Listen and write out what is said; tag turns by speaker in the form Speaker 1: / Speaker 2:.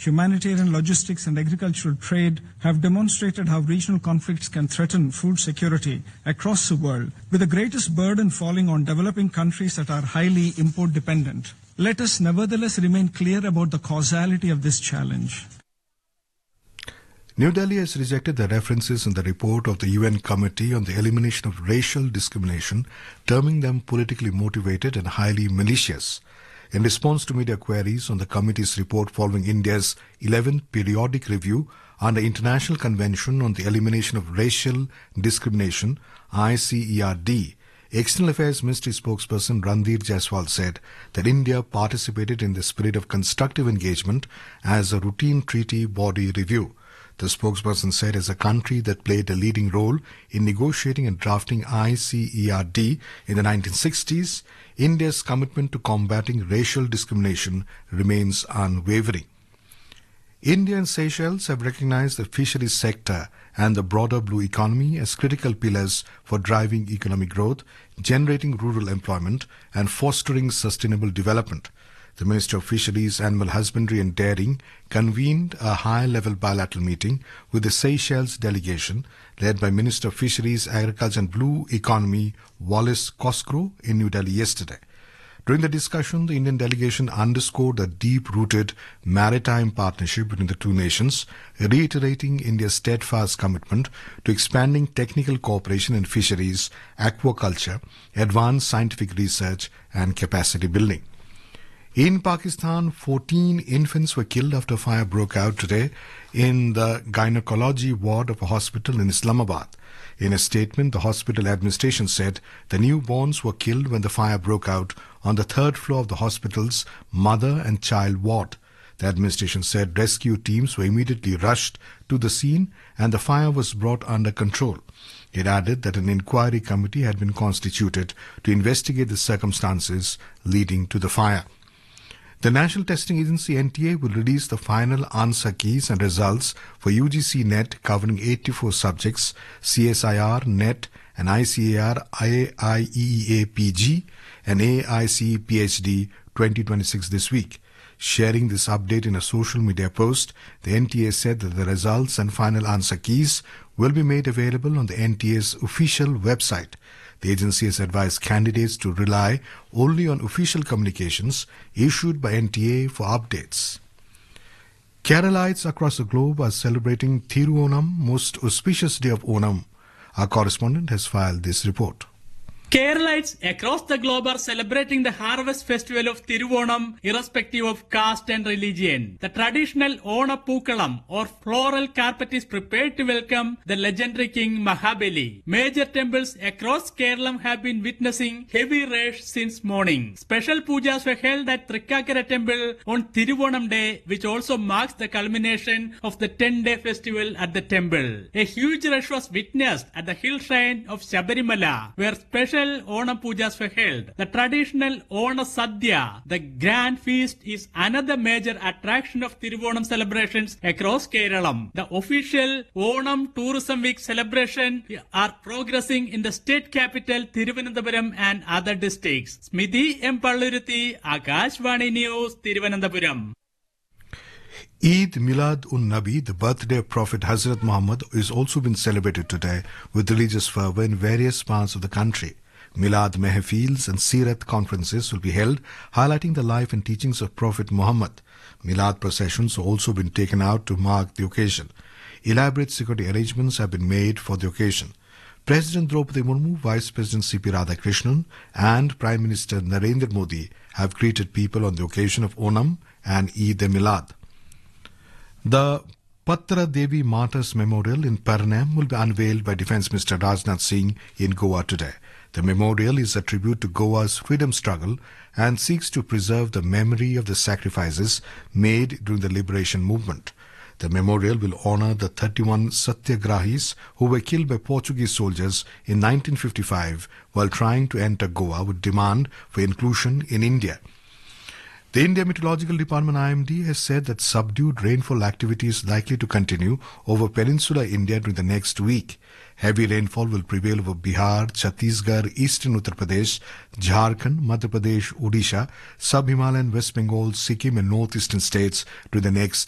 Speaker 1: humanitarian, logistics, and agricultural trade have demonstrated how regional conflicts can threaten food security across the world, with the greatest burden falling on developing countries that are highly import dependent. Let us nevertheless remain clear about the causality of this challenge.
Speaker 2: New Delhi has rejected the references in the report of the UN Committee on the Elimination of Racial Discrimination, terming them politically motivated and highly malicious. In response to media queries on the committee's report following India's 11th periodic review under International Convention on the Elimination of Racial Discrimination, ICERD, External Affairs Ministry spokesperson Randhir Jaiswal said that India participated in the spirit of constructive engagement as a routine treaty body review. The spokesperson said as a country that played a leading role in negotiating and drafting ICERD in the 1960s, India's commitment to combating racial discrimination remains unwavering. India and Seychelles have recognized the fisheries sector and the broader blue economy as critical pillars for driving economic growth, generating rural employment, and fostering sustainable development. The Minister of Fisheries, Animal Husbandry and Dairying convened a high-level bilateral meeting with the Seychelles delegation led by Minister of Fisheries, Agriculture and Blue Economy Wallace Cosgrove in New Delhi yesterday. During the discussion, the Indian delegation underscored the deep-rooted maritime partnership between the two nations, reiterating India's steadfast commitment to expanding technical cooperation in fisheries, aquaculture, advanced scientific research and capacity building. In Pakistan, 14 infants were killed after a fire broke out today in the gynecology ward of a hospital in Islamabad. In a statement, the hospital administration said the newborns were killed when the fire broke out on the third floor of the hospital's mother and child ward. The administration said rescue teams were immediately rushed to the scene and the fire was brought under control. It added that an inquiry committee had been constituted to investigate the circumstances leading to the fire. The National Testing Agency NTA will release the final answer keys and results for UGC NET covering 84 subjects, CSIR, NET and ICAR, IIEA PG and AIC PhD 2026 this week. Sharing this update in a social media post, the NTA said that the results and final answer keys will be made available on the NTA's official website. The agency has advised candidates to rely only on official communications issued by NTA for updates. Keralites across the globe are celebrating Thiruvonam, most auspicious day of Onam. Our correspondent has filed this report.
Speaker 3: Keralites across the globe are celebrating the harvest festival of Thiruvonam irrespective of caste and religion. The traditional Onapookalam or floral carpet is prepared to welcome the legendary king Mahabali. Major temples across Kerala have been witnessing heavy rush since morning. Special pujas were held at Trikkakara temple on Thiruvonam day, which also marks the culmination of the 10-day festival at the temple. A huge rush was witnessed at the hill shrine of Sabarimala, where special Onam pujas were held. The traditional Ona Sadhya, the grand feast, is another major attraction of Thiruvonam celebrations across Kerala. The official Onam Tourism Week celebration are progressing in the state capital Thiruvananthapuram and other districts. Smiti M. Palluruthi, Akashvani News, Thiruvananthapuram.
Speaker 2: Eid Milad-un-Nabi, the birthday of Prophet Hazrat Muhammad, is also been celebrated today with religious fervour in various parts of the country. Milad Mehfils and Sirat conferences will be held, highlighting the life and teachings of Prophet Muhammad. Milad processions have also been taken out to mark the occasion. Elaborate security arrangements have been made for the occasion. President Draupadi Murmu, Vice President C.P. Radhakrishnan and Prime Minister Narendra Modi have greeted people on the occasion of Onam and Eid-e-Milad. The Patra Devi Martyrs Memorial in Parnam will be unveiled by Defence Minister Rajnath Singh in Goa today. The memorial is a tribute to Goa's freedom struggle and seeks to preserve the memory of the sacrifices made during the liberation movement. The memorial will honour the 31 Satyagrahis who were killed by Portuguese soldiers in 1955 while trying to enter Goa with demand for inclusion in India. The India Meteorological Department IMD has said that subdued rainfall activity is likely to continue over peninsular India during the next week. Heavy rainfall will prevail over Bihar, Chhattisgarh, Eastern Uttar Pradesh, Jharkhand, Madhya Pradesh, Odisha, Sub-Himalayan West Bengal, Sikkim and northeastern states during the next